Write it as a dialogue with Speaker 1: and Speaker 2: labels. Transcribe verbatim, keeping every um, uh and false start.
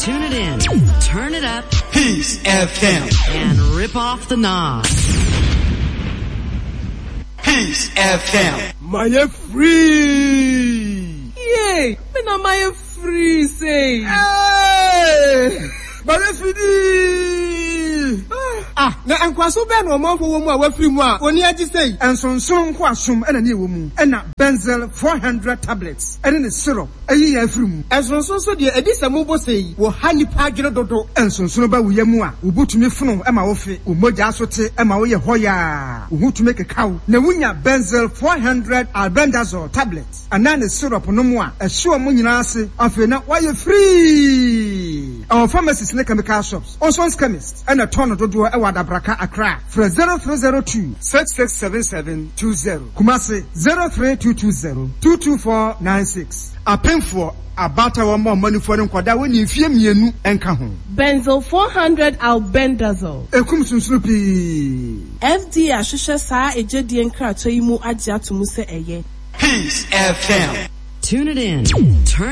Speaker 1: Tune it in, turn it up,
Speaker 2: Peace F M,
Speaker 1: and rip off the knob.
Speaker 2: Peace F M.
Speaker 3: My free.
Speaker 4: Yay! Me na my free say.
Speaker 3: Hey! My free. Ah, na ankwaso be no manfo wo mu a wafiri mu a oni agi sei ensonson nko asom ena ne wo mu ena benzel four hundred tablets ena ne syrup ayi ya afiri mu ensonson so de edisa mu bo sei wo hani pa adwene dodo ensonson ba wo yamu a wo butumi funu ema wo fe wo moja asote ema wo ye hoya wo hutumi kekaw na wunya benzel four hundred albendazole tablets ana ne syrup no mu a ehwe mo nyina ase afi na wa ye free our pharmacies ne chemical shops Oson's chemist ena tono dodo e wada braka Accra for zero three zero two six six seven seven two zero Kumasi zero three two two zero two two four nine six Apemfo abata wa mo manufo ne nkwada woni mfie mienu enka ho
Speaker 4: Benzel four hundred albendazole
Speaker 3: ekum sunsunu pi
Speaker 4: F D A hwehwe saa ejedi nkrato yi mu agye atomu se eye
Speaker 2: Peace F M.
Speaker 1: Tune it in, turn